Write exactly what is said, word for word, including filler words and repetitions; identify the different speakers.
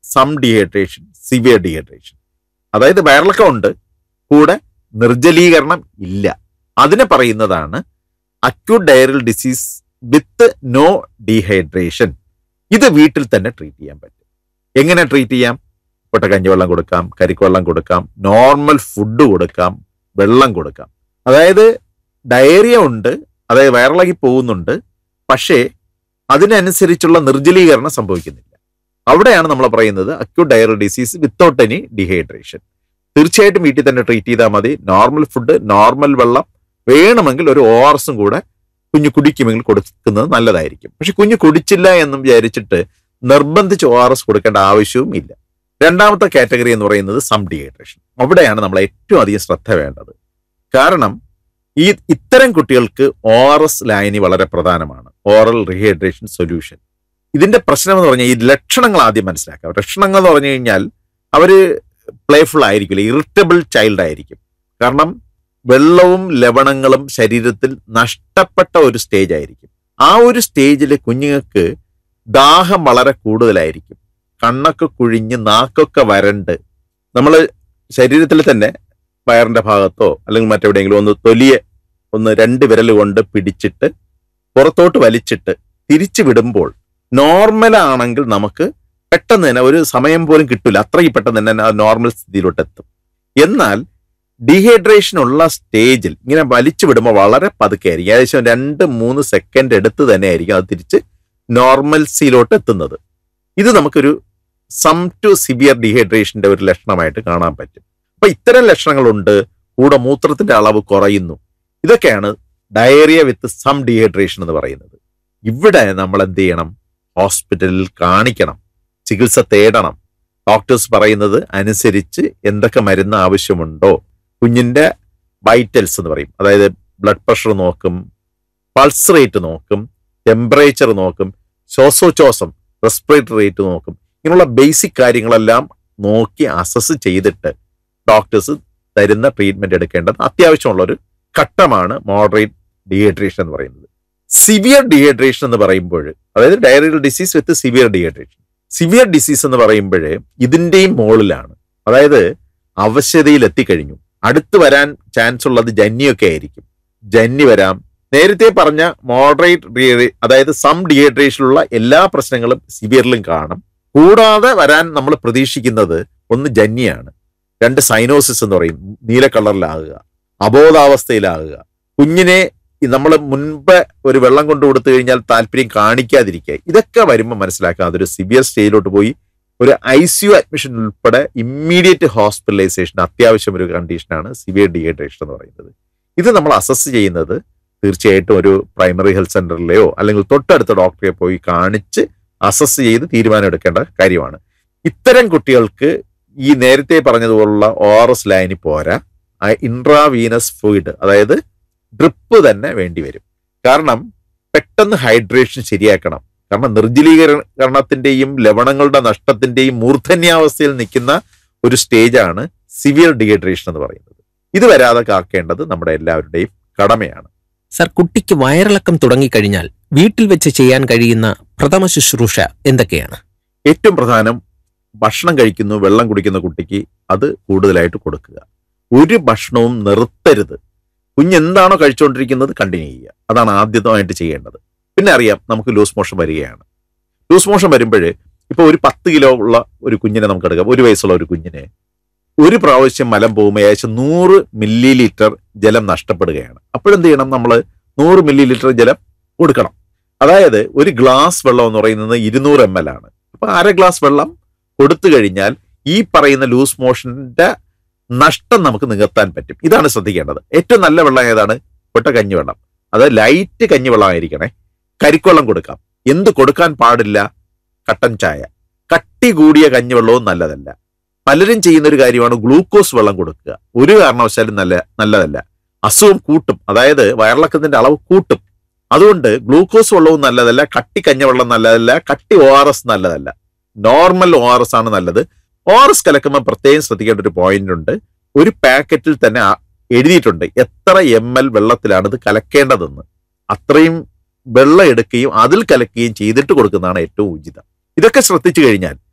Speaker 1: Some dehydration, severe dehydration. അതായത് വയറിളക്കം ഉണ്ട്, കൂടെ നിർജ്ജലീകരണം ഇല്ല. അതിനെ പറയുന്നതാണ് acute diarrhoeal disease with no dehydration. ഇത് വീട്ടിൽ തന്നെ ട്രീറ്റ് ചെയ്യാൻ പറ്റും. എങ്ങനെ ട്രീറ്റ് ചെയ്യാം? പൊട്ട കഞ്ഞിവെള്ളം കൊടുക്കാം, കരിക്കുവെള്ളം കൊടുക്കാം, നോർമൽ ഫുഡ് കൊടുക്കാം, വെള്ളം കൊടുക്കാം. അതായത് ഡയറിയ ഉണ്ട്, അതായത് വയറിളകി പോകുന്നുണ്ട്, പക്ഷേ അതിനനുസരിച്ചുള്ള നിർജ്ജലീകരണം സംഭവിക്കുന്നില്ല. അവിടെയാണ് നമ്മൾ പറയുന്നത് acute diarrhoeal disease without any dehydration. തീർച്ചയായിട്ടും വീട്ടിൽ തന്നെ ട്രീറ്റ് ചെയ്താൽ മതി. നോർമൽ ഫുഡ്, നോർമൽ വെള്ളം, വേണമെങ്കിൽ ഒരു ഒ ആർ എസും കൂടെ കുഞ്ഞു കുടിക്കുമെങ്കിൽ കൊടുക്കുന്നത് നല്ലതായിരിക്കും. പക്ഷെ കുഞ്ഞു കുടിച്ചില്ല എന്നും വിചാരിച്ചിട്ട് നിർബന്ധിച്ച് ഒ ആർ എസ് കൊടുക്കേണ്ട ആവശ്യവും ഇല്ല. രണ്ടാമത്തെ കാറ്റഗറി എന്ന് പറയുന്നത് സം ഡീഹൈഡ്രേഷൻ. അവിടെയാണ് നമ്മൾ ഏറ്റവും അധികം ശ്രദ്ധ വേണ്ടത്. കാരണം ഈ ഇത്തരം കുട്ടികൾക്ക് ഒ ആർ എസ് ലായനി വളരെ പ്രധാനമാണ്, ഓറൽ റീഹൈഡ്രേഷൻ സൊല്യൂഷൻ. ഇതിന്റെ പ്രശ്നം എന്ന് പറഞ്ഞാൽ ഈ ലക്ഷണങ്ങൾ ആദ്യം മനസ്സിലാക്കാം. ലക്ഷണങ്ങൾ എന്ന് പറഞ്ഞു കഴിഞ്ഞാൽ അവര് പ്ലേഫുൾ ആയിരിക്കില്ല, ഇറിറ്റബിൾ ചൈൽഡ് ആയിരിക്കും. കാരണം വെള്ളവും ലവണങ്ങളും ശരീരത്തിൽ നഷ്ടപ്പെട്ട ഒരു സ്റ്റേജ് ആയിരിക്കും. ആ ഒരു സ്റ്റേജിൽ കുഞ്ഞുങ്ങൾക്ക് ദാഹം വളരെ കൂടുതലായിരിക്കും, കണ്ണൊക്കെ കുഴിഞ്ഞ് നാക്കൊക്കെ വരണ്ട്. നമ്മൾ ശരീരത്തിൽ തന്നെ വയറിന്റെ ഭാഗത്തോ അല്ലെങ്കിൽ മറ്റെവിടെയെങ്കിലും ഒന്ന് തൊലിയെ ഒന്ന് രണ്ട് വിരൽ കൊണ്ട് പിടിച്ചിട്ട് പുറത്തോട്ട് വലിച്ചിട്ട് തിരിച്ചു വിടുമ്പോൾ നോർമലാണെങ്കിൽ നമുക്ക് പെട്ടെന്ന് തന്നെ ഒരു സമയം പോലും കിട്ടില്ല, അത്രയും പെട്ടെന്ന് തന്നെ ആ നോർമൽ സ്ഥിതിയിലോട്ട് എത്തും. എന്നാൽ ഡീഹൈഡ്രേഷൻ ഉള്ള സ്റ്റേജിൽ ഇങ്ങനെ വലിച്ചു വിടുമ്പോൾ വളരെ പതുക്കെ ആയിരിക്കും, ഏകദേശം രണ്ട് മൂന്ന് സെക്കൻഡ് എടുത്ത് തന്നെ ആയിരിക്കും അത് തിരിച്ച് നോർമൽസിയിലോട്ട് എത്തുന്നത്. ഇത് നമുക്കൊരു സം ടു സിവിയർ ഡീഹൈഡ്രേഷന്റെ ഒരു ലക്ഷണമായിട്ട് കാണാൻ പറ്റും. അപ്പൊ ഇത്തരം ലക്ഷണങ്ങളുണ്ട്, കൂടെ മൂത്രത്തിന്റെ അളവ് കുറയുന്നു. ഇതൊക്കെയാണ് ഡയറിയ വിത്ത് സം ഡീഹൈഡ്രേഷൻ എന്ന് പറയുന്നത്. ഇവിടെ നമ്മൾ എന്ത് ചെയ്യണം? ഹോസ്പിറ്റലിൽ കാണിക്കണം, ചികിത്സ തേടണം. ഡോക്ടേഴ്സ് പറയുന്നത് അനുസരിച്ച് എന്തൊക്കെ മരുന്ന് ആവശ്യമുണ്ടോ, കുഞ്ഞിന്റെ വൈറ്റൽസ് എന്ന് പറയും, അതായത് ബ്ലഡ് പ്രഷർ നോക്കും, പൾസ് റേറ്റ് നോക്കും, ടെമ്പറേച്ചർ നോക്കും, ശ്വാസോച്ഛ്വാസം റെസ്പിറേറ്ററി റേറ്റ് നോക്കും. ഇങ്ങനെയുള്ള ബേസിക് കാര്യങ്ങളെല്ലാം നോക്കി അസസ് ചെയ്തിട്ട് ഡോക്ടേഴ്സ് തരുന്ന ട്രീറ്റ്മെന്റ് എടുക്കേണ്ടത് അത്യാവശ്യമുള്ളൊരു ഘട്ടമാണ് മോഡറേറ്റ് ഡീഹൈഡ്രേഷൻ എന്ന് പറയുന്നത്. സിവിയർ ഡീഹൈഡ്രേഷൻ എന്ന് പറയുമ്പോൾ, അതായത് ഡയറിയൽ ഡിസീസ് വിത്ത് സിവിയർ ഡീഹൈഡ്രേഷൻ, സിവിയർ ഡിസീസ് എന്ന് പറയുമ്പോൾ ഇതിന്റെയും മുകളിലാണ്. അതായത് അവശതയിൽ എത്തിക്കഴിഞ്ഞു, അടുത്ത് വരാൻ ചാൻസ് ഉള്ളത് ജന്നിയൊക്കെ ആയിരിക്കും. ജന്നി വരാം. നേരത്തെ പറഞ്ഞ മോഡറേറ്റ് ഡീഹൈഡ്രേ അതായത് സം ഡീഹൈഡ്രേഷനിലുള്ള എല്ലാ പ്രശ്നങ്ങളും സിവിയറിലും കാണും. കൂടാതെ വരാൻ നമ്മൾ പ്രതീക്ഷിക്കുന്നത് ഒന്ന് ജന്നിയാണ്, രണ്ട് സൈനോസിസ് എന്ന് പറയും, നീല കളറിലാകുക, അബോധാവസ്ഥയിലാകുക, കുഞ്ഞിനെ നമ്മൾ മുൻപ് ഒരു വെള്ളം കൊണ്ടു കൊടുത്തു കഴിഞ്ഞാൽ താല്പര്യം കാണിക്കാതിരിക്കുക. ഇതൊക്കെ വരുമ്പോൾ മനസ്സിലാക്കാം അതൊരു സിവിയർ സ്റ്റേജിലോട്ട് പോയി ഒരു ഐ സി യു അഡ്മിഷൻ ഉൾപ്പെടെ ഇമ്മീഡിയറ്റ് ഹോസ്പിറ്റലൈസേഷൻ അത്യാവശ്യം ഒരു കണ്ടീഷനാണ് സിവിയർ ഡീഹൈഡ്രേഷൻ എന്ന് പറയുന്നത്. ഇത് നമ്മൾ അസസ് ചെയ്യുന്നത് തീർച്ചയായിട്ടും ഒരു പ്രൈമറി ഹെൽത്ത് സെന്ററിലെയോ അല്ലെങ്കിൽ തൊട്ടടുത്ത ഡോക്ടറെ പോയി കാണിച്ച് അസസ് ചെയ്ത് തീരുമാനം എടുക്കേണ്ട കാര്യമാണ്. ഇത്തരം കുട്ടികൾക്ക് ഈ നേരത്തെ പറഞ്ഞതുപോലുള്ള ഒ ആർ എസ് ലൈനി പോരാ, ഇൻട്രാവീനസ് ഫ്ലൂയിഡ് അതായത് ഡ്രിപ്പ് തന്നെ വേണ്ടി വരും. കാരണം പെട്ടെന്ന് ഹൈഡ്രേഷൻ ശരിയാക്കണം. കാരണം നിർജ്ജലീകരണത്തിന്റെയും ലവണങ്ങളുടെ നഷ്ടത്തിന്റെയും മൂർധന്യാവസ്ഥയിൽ നിൽക്കുന്ന ഒരു സ്റ്റേജാണ് സിവിയർ ഡീഹൈഡ്രേഷൻ എന്ന് പറയുന്നത്. ഇത് വരാതെ കാക്കേണ്ടത് നമ്മുടെ എല്ലാവരുടെയും കടമയാണ്.
Speaker 2: സർ, കുട്ടിക്ക് വയറിളക്കം തുടങ്ങിക്കഴിഞ്ഞാൽ വീട്ടിൽ വെച്ച് ചെയ്യാൻ കഴിയുന്ന പ്രഥമ ശുശ്രൂഷ എന്തൊക്കെയാണ്?
Speaker 1: ഏറ്റവും പ്രധാനം, ഭക്ഷണം കഴിക്കുന്നു, വെള്ളം കുടിക്കുന്ന കുട്ടിക്ക് അത് കൂടുതലായിട്ട് കൊടുക്കുക. ഒരു ഭക്ഷണവും നിർത്തരുത്. കുഞ്ഞെന്താണോ കഴിച്ചുകൊണ്ടിരിക്കുന്നത് കണ്ടിന്യൂ ചെയ്യുക, അതാണ് ആദ്യമായിട്ട് ചെയ്യേണ്ടത്. പിന്നെ അറിയാം നമുക്ക് ലൂസ് മോഷൻ വരികയാണ്. ലൂസ് മോഷൻ വരുമ്പോൾ ഇപ്പോൾ ഒരു പത്ത് കിലോ ഉള്ള ഒരു കുഞ്ഞിനെ നമുക്ക് എടുക്കാം. ഒരു വയസ്സുള്ള ഒരു കുഞ്ഞിനെ ഒരു പ്രാവശ്യം മലം പോകുമ്പോൾ ഏകദേശം നൂറ് മില്ലി ലിറ്റർ ജലം നഷ്ടപ്പെടുകയാണ്. അപ്പോഴെന്ത് ചെയ്യണം? നമ്മൾ നൂറ് മില്ലി ലിറ്റർ ജലം കൊടുക്കണം. അതായത് ഒരു ഗ്ലാസ് വെള്ളം എന്ന് പറയുന്നത് ഇരുന്നൂറ് എം എൽ ആണ്. അപ്പൊ അര ഗ്ലാസ് വെള്ളം കൊടുത്തു കഴിഞ്ഞാൽ ഈ പറയുന്ന ലൂസ് മോഷന്റെ നഷ്ടം നമുക്ക് നികത്താൻ പറ്റും. ഇതാണ് ശ്രദ്ധിക്കേണ്ടത്. ഏറ്റവും നല്ല വെള്ളം ഏതാണ്? പൊട്ട കഞ്ഞിവെള്ളം, അത് ലൈറ്റ് കഞ്ഞിവെള്ളം ആയിരിക്കണേ. കരിക്കുവെള്ളം കൊടുക്കാം. എന്ത് കൊടുക്കാൻ പാടില്ല? കട്ടൻ ചായ. കട്ടി കൂടിയ കഞ്ഞിവെള്ളവും നല്ലതല്ല. പലരും ചെയ്യുന്ന ഒരു കാര്യമാണ് ഗ്ലൂക്കോസ് വെള്ളം കൊടുക്കുക. ഒരു കാരണവശാലും നല്ല നല്ലതല്ല. അസുഖം കൂട്ടും, അതായത് വയറിളക്കത്തിന്റെ അളവ് കൂട്ടും. അതുകൊണ്ട് ഗ്ലൂക്കോസ് വെള്ളവും നല്ലതല്ല, കട്ടി കഞ്ഞിവെള്ളം നല്ലതല്ല, കട്ടി ഒ ആർ എസ് നല്ലതല്ല. നോർമൽ ഒ ആർ എസ് ആണ് നല്ലത്. ഒ ആർ എസ് കലക്കുമ്പോൾ പ്രത്യേകം ശ്രദ്ധിക്കേണ്ട ഒരു പോയിന്റ് ഉണ്ട്. ഒരു പാക്കറ്റിൽ തന്നെ എഴുതിയിട്ടുണ്ട് എത്ര എം എൽ വെള്ളത്തിലാണ് ഇത് കലക്കേണ്ടതെന്ന്. അത്രയും വെള്ളം എടുക്കുകയും അതിൽ കലക്കുകയും ചെയ്തിട്ട് കൊടുക്കുന്നതാണ് ഏറ്റവും ഉചിതം. ഇതൊക്കെ ശ്രദ്ധിച്ചു കഴിഞ്ഞാൽ